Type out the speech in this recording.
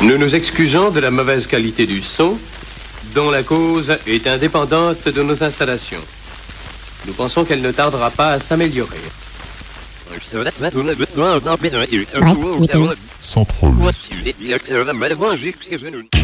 Nous nous excusons de la mauvaise qualité du son, dont la cause est indépendante de nos installations. Nous pensons qu'elle ne tardera pas à s'améliorer. Sans troll.